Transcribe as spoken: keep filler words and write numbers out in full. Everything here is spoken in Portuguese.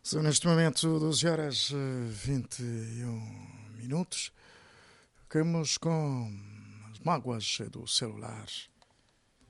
São neste momento doze horas e vinte e um minutos. Ficamos com as mágoas do celular.